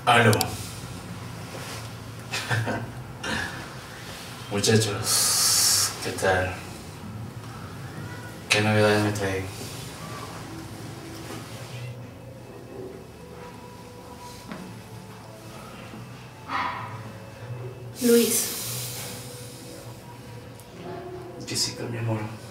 Aló. Muchachos, ¿qué tal? ¿Qué novedades me traen? Luis, Jessica, mi amor.